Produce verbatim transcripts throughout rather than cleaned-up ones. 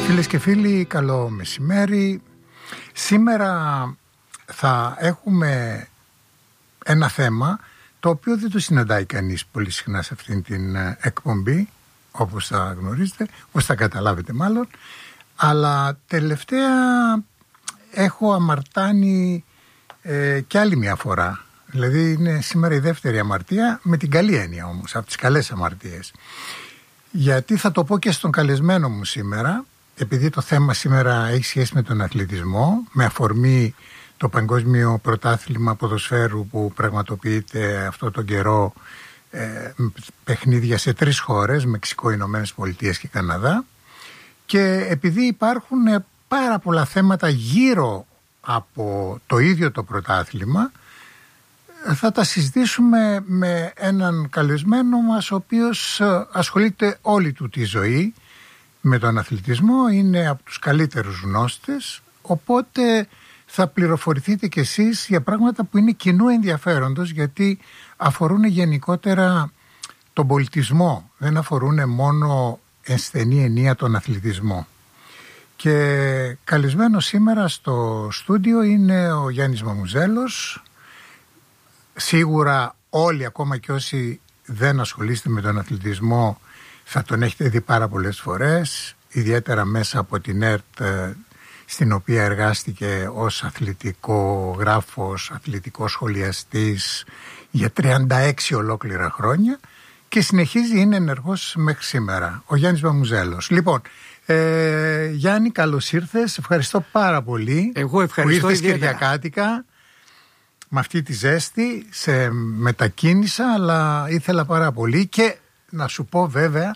Φίλες και φίλοι, καλό μεσημέρι. Σήμερα θα έχουμε ένα θέμα το οποίο δεν το συναντάει κανείς πολύ συχνά σε αυτήν την εκπομπή, όπως θα γνωρίζετε, όπως θα καταλάβετε μάλλον, αλλά τελευταία έχω αμαρτάνει ε, κι άλλη μια φορά. Δηλαδή είναι σήμερα η δεύτερη αμαρτία, με την καλή έννοια όμως, από τις καλές αμαρτίες. Γιατί θα το πω και στον καλεσμένο μου σήμερα, επειδή το θέμα σήμερα έχει σχέση με τον αθλητισμό, με αφορμή το Παγκόσμιο Πρωτάθλημα Ποδοσφαίρου που πραγματοποιείται αυτό τον καιρό, ε, παιχνίδια σε τρεις χώρες, Μεξικό, Ηνωμένες Πολιτείες και Καναδά, και επειδή υπάρχουν πάρα πολλά θέματα γύρω από το ίδιο το πρωτάθλημα, θα τα συζητήσουμε με έναν καλεσμένο μας, ο οποίος ασχολείται όλη του τη ζωή με τον αθλητισμό, είναι από τους καλύτερους γνώστες, οπότε θα πληροφορηθείτε κι εσείς για πράγματα που είναι κοινού ενδιαφέροντος, γιατί αφορούν γενικότερα τον πολιτισμό, δεν αφορούν μόνο εν στενή ενία τον αθλητισμό. Και καλεσμένος σήμερα στο στούντιο είναι ο Γιάννης Μαμουζέλος. Σίγουρα όλοι, ακόμα και όσοι δεν ασχολείστε με τον αθλητισμό, θα τον έχετε δει πάρα πολλές φορές, ιδιαίτερα μέσα από την ΕΡΤ, στην οποία εργάστηκε ως αθλητικογράφος, αθλητικός σχολιαστής για τριάντα έξι ολόκληρα χρόνια και συνεχίζει, είναι ενεργός μέχρι σήμερα. Ο Γιάννης Μαμουζέλος. Λοιπόν, ε, Γιάννη, καλώς ήρθες. Ευχαριστώ πάρα πολύ. Εγώ ευχαριστώ. Που ήρθες Κυριακάτικα με αυτή τη ζέστη. Σε μετακίνησα, αλλά ήθελα πάρα πολύ. Και να σου πω βέβαια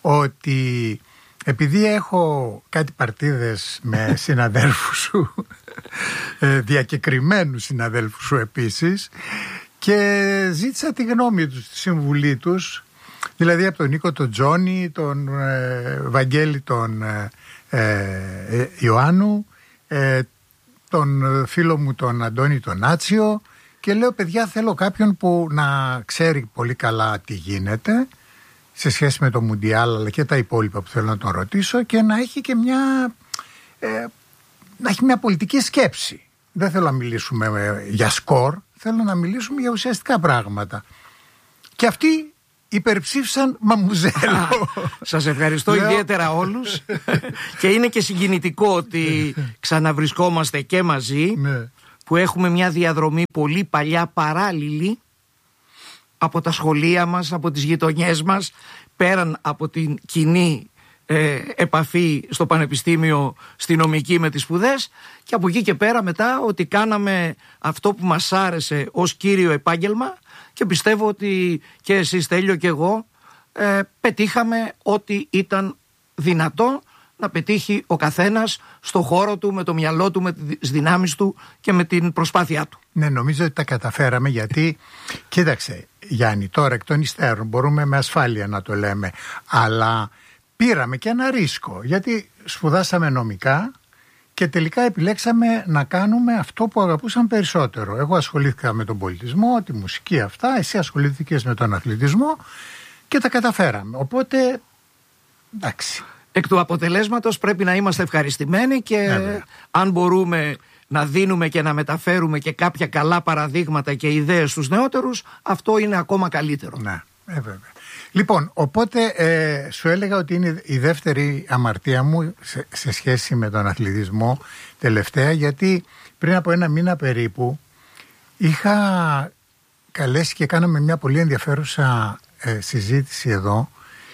ότι επειδή έχω κάτι παρτίδες με συναδέλφους σου, διακεκριμένους συναδέλφους σου επίσης, και ζήτησα τη γνώμη τους, τη συμβουλή τους, δηλαδή από τον Νίκο τον Τζόνι, τον ε, Βαγγέλη τον ε, ε, Ιωάννου, ε, τον φίλο μου τον Αντώνη τον Νάτσιο, και λέω, παιδιά, θέλω κάποιον που να ξέρει πολύ καλά τι γίνεται σε σχέση με το Μουντιάλ, αλλά και τα υπόλοιπα που θέλω να τον ρωτήσω, και να έχει και μια, ε, να έχει μια πολιτική σκέψη. Δεν θέλω να μιλήσουμε για σκορ, θέλω να μιλήσουμε για ουσιαστικά πράγματα. Και αυτοί υπερψήφισαν Μαμουζέλο. Σας ευχαριστώ ιδιαίτερα όλους. Και είναι και συγκινητικό ότι ξαναβρισκόμαστε και μαζί, ναι, που έχουμε μια διαδρομή πολύ παλιά παράλληλη από τα σχολεία μας, από τις γειτονιές μας, πέραν από την κοινή ε, επαφή στο πανεπιστήμιο, στη νομική με τις σπουδές, και από εκεί και πέρα μετά ότι κάναμε αυτό που μας άρεσε ως κύριο επάγγελμα, και πιστεύω ότι και εσείς, Στέλιο, και εγώ ε, πετύχαμε ό,τι ήταν δυνατό να πετύχει ο καθένας στο χώρο του, με το μυαλό του, με τις δυνάμεις του και με την προσπάθειά του. Ναι, νομίζω ότι τα καταφέραμε, γιατί κοίταξε Γιάννη, τώρα εκ των υστέρων μπορούμε με ασφάλεια να το λέμε, αλλά πήραμε και ένα ρίσκο, γιατί σπουδάσαμε νομικά και τελικά επιλέξαμε να κάνουμε αυτό που αγαπούσαμε περισσότερο. Εγώ ασχολήθηκα με τον πολιτισμό, τη μουσική, αυτά, εσύ ασχολήθηκες με τον αθλητισμό και τα καταφέραμε, οπότε εντάξει. Εκ του αποτελέσματος πρέπει να είμαστε ευχαριστημένοι και ναι, αν μπορούμε να δίνουμε και να μεταφέρουμε και κάποια καλά παραδείγματα και ιδέες στους νεότερους, αυτό είναι ακόμα καλύτερο. Ναι, ε, βέβαια. Λοιπόν, οπότε ε, σου έλεγα ότι είναι η δεύτερη αμαρτία μου σε, σε σχέση με τον αθλητισμό τελευταία, γιατί πριν από ένα μήνα περίπου είχα καλέσει και κάναμε μια πολύ ενδιαφέρουσα ε, συζήτηση εδώ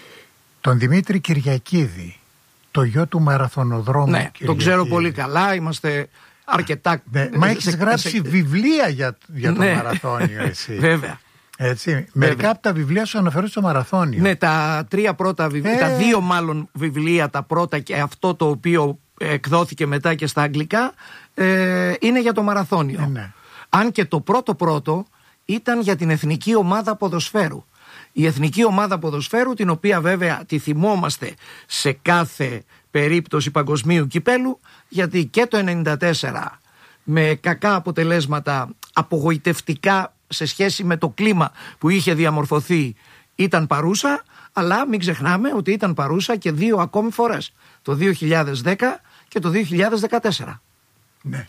τον Δημήτρη Κυριακίδη, το γιο του μαραθωνοδρόμου. Ναι, τον ξέρω πολύ καλά, είμαστε αρκετά... Ναι, μα έχεις γράψει σε... βιβλία για, για το ναι, μαραθώνιο εσύ. Βέβαια. Έτσι, βέβαια. Μερικά από τα βιβλία σου αναφέρουν στο μαραθώνιο. Ναι, τα τρία πρώτα βιβλία, ε... τα δύο μάλλον βιβλία, τα πρώτα και αυτό το οποίο εκδόθηκε μετά και στα αγγλικά, ε, είναι για το μαραθώνιο. Ε, ναι. Αν και το πρώτο πρώτο ήταν για την εθνική ομάδα ποδοσφαίρου. Η εθνική ομάδα ποδοσφαίρου, την οποία βέβαια τη θυμόμαστε σε κάθε περίπτωση παγκοσμίου κυπέλου, γιατί και το ενενήντα τέσσερα με κακά αποτελέσματα, απογοητευτικά σε σχέση με το κλίμα που είχε διαμορφωθεί, ήταν παρούσα, αλλά μην ξεχνάμε ότι ήταν παρούσα και δύο ακόμη φορές, το δύο χιλιάδες δέκα και το δύο χιλιάδες δεκατέσσερα. Ναι.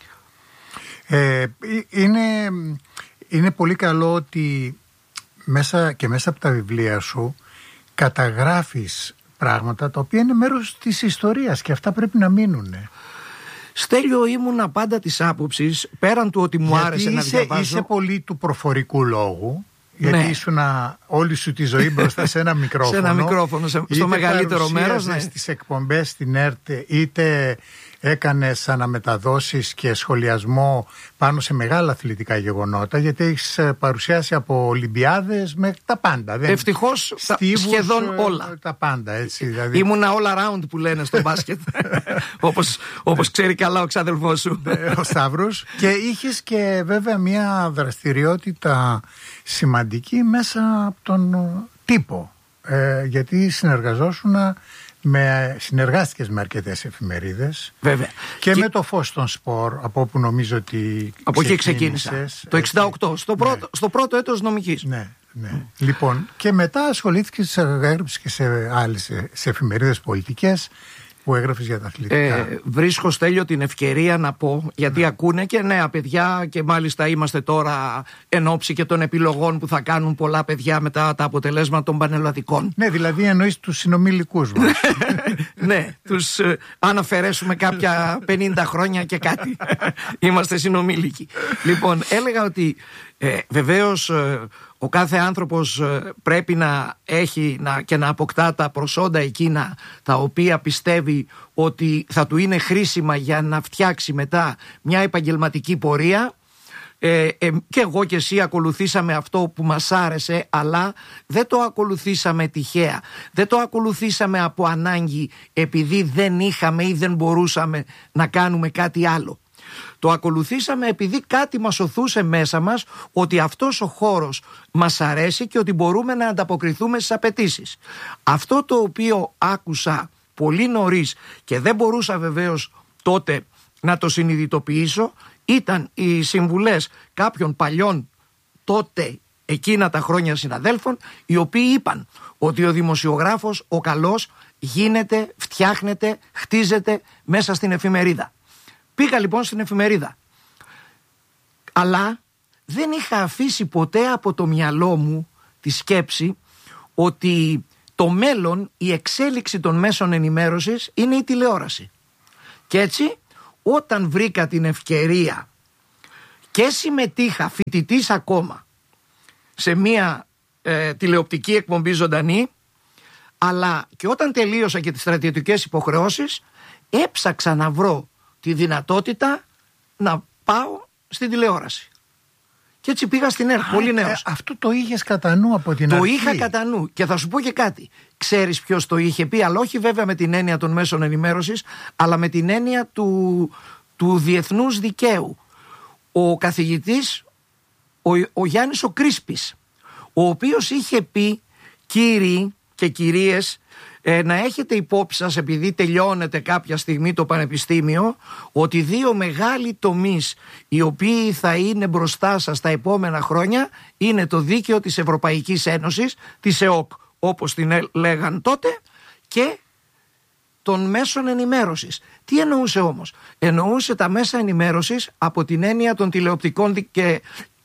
Ε, είναι, είναι πολύ καλό ότι μέσα και μέσα από τα βιβλία σου καταγράφεις πράγματα τα οποία είναι μέρος της ιστορίας και αυτά πρέπει να μείνουν. Στέλιο, ήμουνα πάντα της άποψης, πέραν του ότι μου γιατί άρεσε είσαι, να διαβάζω. Είσαι πολύ του προφορικού λόγου. Γιατί ναι. ήσουν όλη σου τη ζωή μπροστά σε ένα μικρόφωνο. σε ένα μικρόφωνο, σε, στο μεγαλύτερο μέρος. Ναι. Στις εκπομπές στην ΕΡΤ, είτε έκανες αναμεταδόσεις και σχολιασμό πάνω σε μεγάλα αθλητικά γεγονότα, γιατί έχεις παρουσιάσει από Ολυμπιάδες μέχρι τα πάντα. Ευτυχώς στίβους, σχεδόν όλα. Τα πάντα, έτσι. Δηλαδή. Ήμουνα all around που λένε στο μπάσκετ. όπως, όπως ξέρει καλά ο ξάδελφός σου. Ο Σταύρος. Και είχες και βέβαια μια δραστηριότητα σημαντική μέσα από τον τύπο. Ε, γιατί συνεργαζόσουν με, συνεργάστηκες με αρκετές εφημερίδες. Βέβαια. Και, και με το Φως των Σπορ, από όπου νομίζω ότι από εκεί ξεκίνησα. Το εξήντα οκτώ, στο πρώτο, ναι. στο πρώτο έτος νομικής. Ναι, ναι. Mm. Λοιπόν, και μετά ασχολήθηκες, έγραψες και σε άλλες σε εφημερίδες πολιτικές που έγραφες για τα αθλητικά. Ε, βρίσκω, Στέλιο, την ευκαιρία να πω, γιατί ναι. ακούνε και νέα παιδιά και μάλιστα είμαστε τώρα εν ώψη και των επιλογών που θα κάνουν πολλά παιδιά μετά τα αποτελέσματα των πανελλαδικών. Ναι, δηλαδή εννοείς τους συνομιλικούς μας. Ναι, τους, ε, αν αφαιρέσουμε κάποια πενήντα χρόνια και κάτι, είμαστε συνομήλικοι. Λοιπόν, έλεγα ότι ε, βεβαίως ε, ο κάθε άνθρωπος πρέπει να έχει να, και να αποκτά τα προσόντα εκείνα τα οποία πιστεύει ότι θα του είναι χρήσιμα για να φτιάξει μετά μια επαγγελματική πορεία. Ε, ε, και εγώ και εσύ ακολουθήσαμε αυτό που μας άρεσε, αλλά δεν το ακολουθήσαμε τυχαία. Δεν το ακολουθήσαμε από ανάγκη επειδή δεν είχαμε ή δεν μπορούσαμε να κάνουμε κάτι άλλο. Το ακολουθήσαμε επειδή κάτι μας οθούσε μέσα μας ότι αυτός ο χώρος μας αρέσει και ότι μπορούμε να ανταποκριθούμε στις απαιτήσεις. Αυτό το οποίο άκουσα πολύ νωρίς και δεν μπορούσα βεβαίως τότε να το συνειδητοποιήσω ήταν οι συμβουλές κάποιων παλιών τότε εκείνα τα χρόνια συναδέλφων, οι οποίοι είπαν ότι ο δημοσιογράφος, ο καλός, γίνεται, φτιάχνεται, χτίζεται μέσα στην εφημερίδα. Πήγα λοιπόν στην εφημερίδα, αλλά δεν είχα αφήσει ποτέ από το μυαλό μου τη σκέψη ότι το μέλλον, η εξέλιξη των μέσων ενημέρωσης είναι η τηλεόραση. Και έτσι όταν βρήκα την ευκαιρία και συμμετείχα φοιτητής ακόμα σε μια ε, τηλεοπτική εκπομπή ζωντανή, αλλά και όταν τελείωσα και τις στρατιωτικές υποχρεώσεις, έψαξα να βρω τη δυνατότητα να πάω στην τηλεόραση. Και έτσι πήγα στην ΕΡΤ, πολύ νέος. Ε, αυτό το είχες κατά νου από την το αρχή. Το είχα κατά νου και θα σου πω και κάτι. Ξέρεις ποιος το είχε πει, αλλά όχι βέβαια με την έννοια των μέσων ενημέρωσης, αλλά με την έννοια του, του διεθνούς δικαίου. Ο καθηγητής, ο, ο Γιάννης ο Κρίσπης, ο οποίος είχε πει, κύριοι και κυρίες, Ε, να έχετε υπόψη σας, επειδή τελειώνεται κάποια στιγμή το πανεπιστήμιο, ότι δύο μεγάλοι τομείς οι οποίοι θα είναι μπροστά σας τα επόμενα χρόνια είναι το δίκαιο της Ευρωπαϊκής Ένωσης, της ΕΟΚ όπως την λέγαν τότε, και των μέσων ενημέρωσης. Τι εννοούσε όμως? Εννοούσε τα μέσα ενημέρωσης από την έννοια των τηλεοπτικών και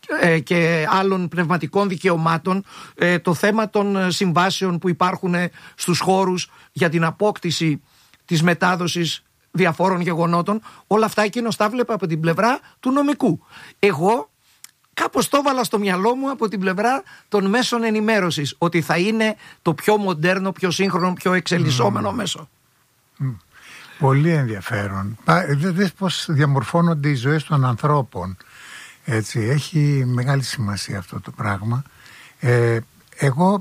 και άλλων πνευματικών δικαιωμάτων, το θέμα των συμβάσεων που υπάρχουν στους χώρους για την απόκτηση της μετάδοσης διαφόρων γεγονότων. Όλα αυτά εκείνος τα βλέπα από την πλευρά του νομικού. Εγώ κάπως το έβαλα στο μυαλό μου από την πλευρά των μέσων ενημέρωσης, ότι θα είναι το πιο μοντέρνο, πιο σύγχρονο, πιο εξελισσόμενο mm. μέσο. Mm. Πολύ ενδιαφέρον. Δες πώς διαμορφώνονται οι ζωές των ανθρώπων. Έτσι, έχει μεγάλη σημασία αυτό το πράγμα. Ε, εγώ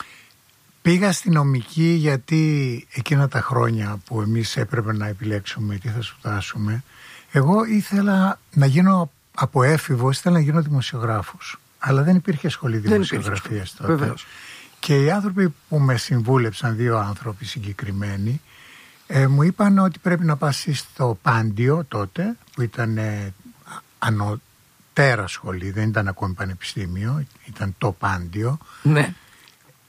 πήγα στη νομική γιατί εκείνα τα χρόνια που εμείς έπρεπε να επιλέξουμε τι θα σπουδάσουμε, εγώ ήθελα να γίνω από έφηβος, ήθελα να γίνω δημοσιογράφος. Αλλά δεν υπήρχε σχολή δημοσιογραφίας τότε. Βεβαίως. Και οι άνθρωποι που με συμβούλεψαν, δύο άνθρωποι συγκεκριμένοι, ε, μου είπαν ότι πρέπει να πας στο Πάντιο τότε, που ήταν ε, ανώ τέρα σχολή, δεν ήταν ακόμη πανεπιστήμιο, ήταν το Πάντιο. Ναι.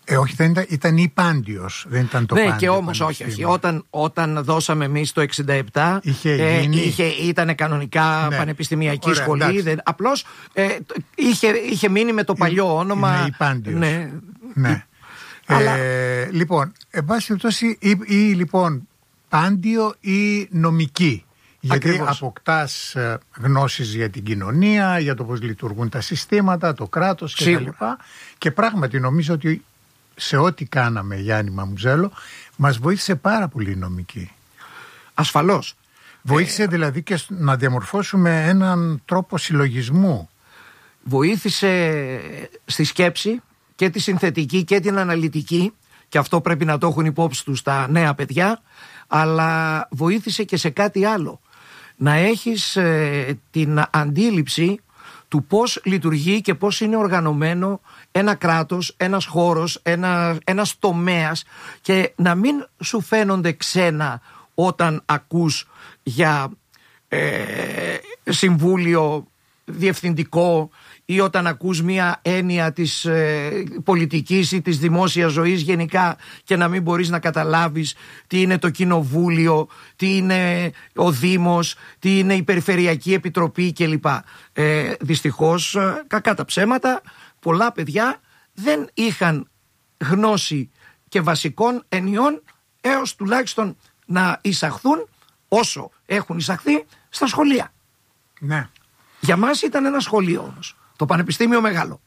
Ε, όχι, δεν ήταν, ήταν η Πάντιος, δεν ήταν το ναι, Πάντιο. Ναι, και όμως όχι, όχι. Όταν, όταν δώσαμε εμείς το εξήντα επτά, είχε ε, γίνει... είχε, ήταν κανονικά ναι. πανεπιστημιακή Ωραία, σχολή. Δεν, απλώς ε, είχε, είχε μείνει με το παλιό όνομα. Είναι η Πάντιος. Ναι. ναι. Αλλά... Ε, λοιπόν, εν πάση περιπτώσει, ή, ή λοιπόν Πάντιο ή νομική. Γιατί Ακριβώς. αποκτάς γνώσεις για την κοινωνία, για το πώς λειτουργούν τα συστήματα, το κράτος κτλ. Και πράγματι νομίζω ότι σε ό,τι κάναμε, Γιάννη Μαμουζέλο, μας βοήθησε πάρα πολύ η νομική. Ασφαλώς. Βοήθησε ε... δηλαδή και να διαμορφώσουμε έναν τρόπο συλλογισμού. Βοήθησε στη σκέψη και τη συνθετική και την αναλυτική, και αυτό πρέπει να το έχουν υπόψη τους τα νέα παιδιά, αλλά βοήθησε και σε κάτι άλλο. Να έχεις ε, την αντίληψη του πώς λειτουργεί και πώς είναι οργανωμένο ένα κράτος, ένας χώρος, ένα, ένας τομέας, και να μην σου φαίνονται ξένα όταν ακούς για ε, συμβούλιο διευθυντικό ή όταν ακούς μία έννοια της ε, πολιτικής ή της δημόσιας ζωής γενικά και να μην μπορείς να καταλάβεις τι είναι το κοινοβούλιο, τι είναι ο Δήμος, τι είναι η Περιφερειακή Επιτροπή κλπ. Ε, δυστυχώς, κακά τα ψέματα, πολλά παιδιά δεν είχαν γνώση και βασικών ενιών έως τουλάχιστον να εισαχθούν όσο έχουν εισαχθεί στα σχολεία. Ναι. Για μας ήταν ένα σχολείο όμως, το Πανεπιστήμιο Μεγάλο.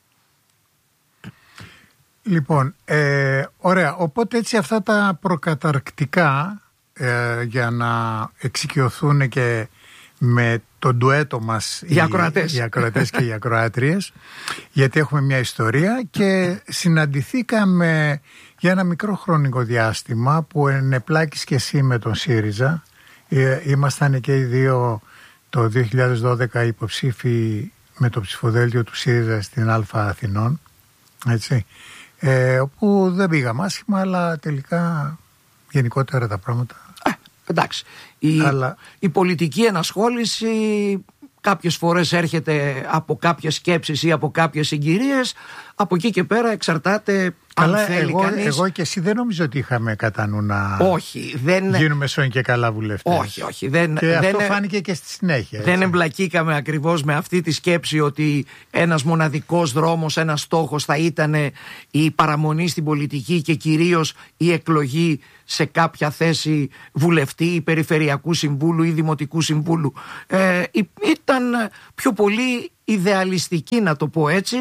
Λοιπόν, ε, ωραία, οπότε έτσι αυτά τα προκαταρκτικά ε, για να εξοικειωθούν και με το ντουέτο μας οι ακροατές, οι ακροατές και οι ακροάτριες, γιατί έχουμε μια ιστορία και συναντηθήκαμε για ένα μικρό χρονικό διάστημα που ενεπλάκης και εσύ με τον ΣΥΡΙΖΑ. Ε, ήμασταν και οι δύο το δύο χιλιάδες δώδεκα υποψήφοι με το ψηφοδέλτιο του ΣΥΡΙΖΑ στην Αλφα Αθηνών, έτσι, ε, όπου δεν πήγαμε άσχημα, αλλά τελικά γενικότερα τα πράγματα. Ε, εντάξει, η, αλλά... η πολιτική ενασχόληση κάποιες φορές έρχεται από κάποιες σκέψεις ή από κάποιες συγκυρίες, από εκεί και πέρα εξαρτάται. Καλά, αν θέλει εγώ, κανείς... εγώ και εσύ δεν νομίζω ότι είχαμε κατά νου να όχι, δεν... γίνουμε σώνοι και καλά βουλευτές. Όχι, όχι. Δεν, και δεν, αυτό δεν, φάνηκε και στη συνέχεια. Δεν έτσι. εμπλακήκαμε ακριβώς με αυτή τη σκέψη ότι ένας μοναδικός δρόμος, ένας στόχος θα ήταν η παραμονή στην πολιτική και κυρίως η εκλογή σε κάποια θέση βουλευτή ή περιφερειακού συμβούλου ή δημοτικού συμβούλου. Ε, ήταν πιο πολύ ιδεαλιστική, να το πω έτσι.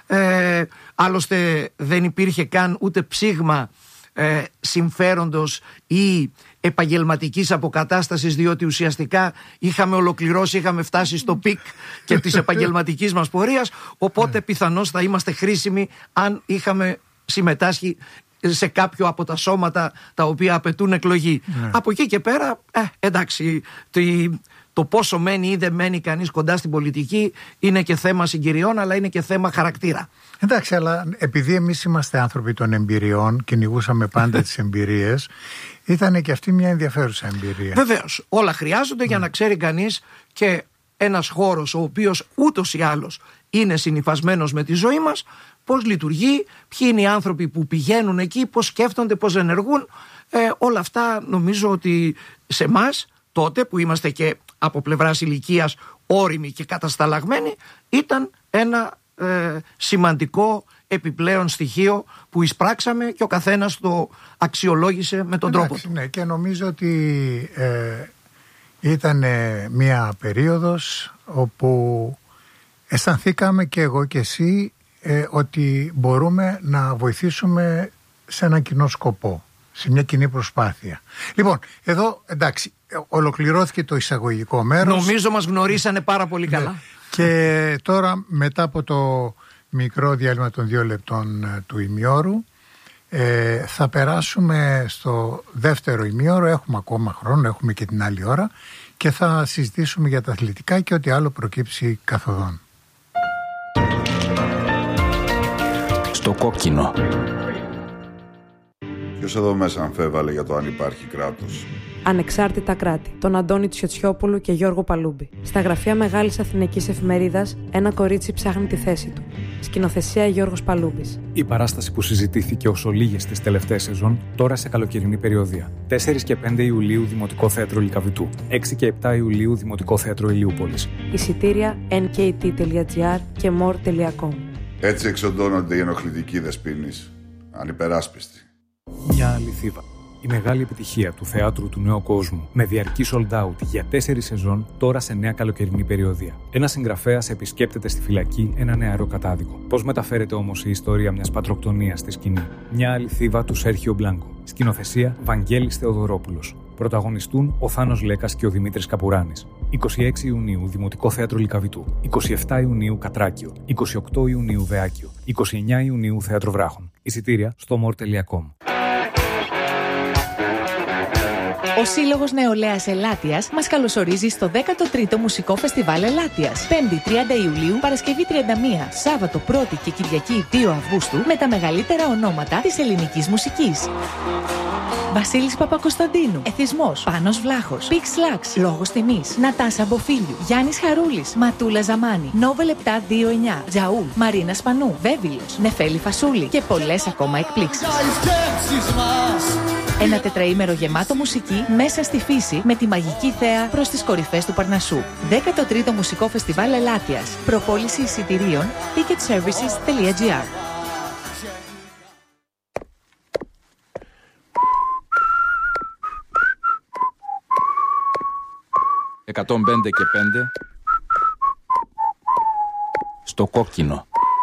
Ε, άλλωστε δεν υπήρχε καν ούτε ψήγμα ε, συμφέροντος ή επαγγελματικής αποκατάστασης, διότι ουσιαστικά είχαμε ολοκληρώσει, είχαμε φτάσει στο πικ και της επαγγελματικής μας πορείας, οπότε πιθανώς θα είμαστε χρήσιμοι αν είχαμε συμμετάσχει σε κάποιο από τα σώματα τα οποία απαιτούν εκλογή. Ναι. Από εκεί και πέρα, ε, εντάξει, τη, το πόσο μένει ή δεν μένει κανείς κοντά στην πολιτική είναι και θέμα συγκυριών, αλλά είναι και θέμα χαρακτήρα. Εντάξει, αλλά επειδή εμείς είμαστε άνθρωποι των εμπειριών, κυνηγούσαμε πάντα τις εμπειρίες, ήταν και αυτή μια ενδιαφέρουσα εμπειρία. Βεβαίως, όλα χρειάζονται mm. για να ξέρει κανείς, και ένας χώρος ο οποίος ούτως ή άλλως είναι συνυφασμένος με τη ζωή μας, πώς λειτουργεί, ποιοι είναι οι άνθρωποι που πηγαίνουν εκεί, πώς σκέφτονται, πώς ενεργούν. Ε, όλα αυτά νομίζω ότι σε εμάς τότε που είμαστε και από πλευράς ηλικίας όριμοι και κατασταλαγμένοι, ήταν ένα ε, σημαντικό επιπλέον στοιχείο που εισπράξαμε και ο καθένας το αξιολόγησε με τον Εντάξει, τρόπο του. Ναι, και νομίζω ότι ε, ήταν μια περίοδος όπου αισθανθήκαμε και εγώ και εσύ ε, ότι μπορούμε να βοηθήσουμε σε έναν κοινό σκοπό, σε μια κοινή προσπάθεια. Λοιπόν, εδώ εντάξει, ολοκληρώθηκε το εισαγωγικό μέρος. Νομίζω μας γνωρίσανε πάρα πολύ καλά. Ναι. Και τώρα, μετά από το μικρό διάλειμμα των δύο λεπτών του ημιώρου, ε, θα περάσουμε στο δεύτερο ημιώρο. Έχουμε ακόμα χρόνο, έχουμε και την άλλη ώρα, και θα συζητήσουμε για τα αθλητικά και ό,τι άλλο προκύψει καθοδόν. Στο κόκκινο. Ποιος εδώ μέσα αμφέβαλε για το αν υπάρχει κράτος? Ανεξάρτητα κράτη, τον Αντώνη Τσιοτσιόπουλου και Γιώργο Παλούμπη. Στα γραφεία Μεγάλης Αθηναϊκής Εφημερίδας, ένα κορίτσι ψάχνει τη θέση του. Σκηνοθεσία Γιώργος Παλούμπης. Η παράσταση που συζητήθηκε ως ολίγες τις τελευταίες σεζόν, τώρα σε καλοκαιρινή περιοδία. τέσσερις και πέντε Ιουλίου Δημοτικό Θέατρο Λυκαβητού. έξι και επτά Ιουλίου Δημοτικό Θέατρο Ηλιούπολης. Εισιτήρια εν κέι τι τελεία τζι άρ και μορ τελεία κομ. Έτσι εξοντώνονται οι ενοχλητικοί δεσποίνεις. Ανυπεράσπιστοι. Μια αληθίδα. Η μεγάλη επιτυχία του θεάτρου του νέου κόσμου, με διαρκή sold out για τέσσερις σεζόν, τώρα σε νέα καλοκαιρινή περιοδία. Ένας συγγραφέας επισκέπτεται στη φυλακή ένα νεαρό κατάδικο. Πώς μεταφέρεται όμως η ιστορία μιας πατροκτονίας στη σκηνή? Μια αληθίδα του Σέρχιο Μπλάνκο. Σκηνοθεσία Βαγγέλης Θεοδωρόπουλος. Πρωταγωνιστούν ο Θάνος Λέκας και ο Δημήτρης Καπουράνης. είκοσι έξι Ιουνίου Δημοτικό Θέατρο Λυκαβητού. είκοσι επτά Ιουνίου Κατράκιο. είκοσι οκτώ Ιουνίου Βεάκιο. είκοσι εννέα Ιουνίου Θέατρο Βράχων. Εισιτήρια στο μορ τελεία κομ. Ο Σύλλογος Νεολαίας Ελάττιας μας καλωσορίζει στο δέκατο τρίτο Μουσικό Φεστιβάλ Ελάττιας. πέμπτη τριάντα Ιουλίου, Παρασκευή τριάντα μία, Σάββατο πρώτη και Κυριακή δύο Αυγούστου με τα μεγαλύτερα ονόματα της ελληνικής μουσικής. Βασίλης Παπακοσταντίνου, Εθισμός, Πάνος Βλάχος, Πίξ Λάξ, Λόγος Τιμής, Νατάσα Μποφίλιου, Γιάννης Χαρούλης, Ματούλα Ζαμάνη, Νόβελ επτά δύο εννιά, Τζαούλ, Μαρίνα Σπανού, Βέβυλος, Νεφέλη Φασούλη και πολλές ακόμα εκπλήξεις. Ένα τετραήμερο γεμάτο μουσική μέσα στη φύση με τη μαγική θέα προς τις κορυφές του Παρνασσού. δέκατο τρίτο Μουσικό Φεστιβάλ Ελάττιας. Προπόληση εισιτηρίων ticket services τελεία τζι άρ. εκατόν πέντε και πέντε στο κόκκινο.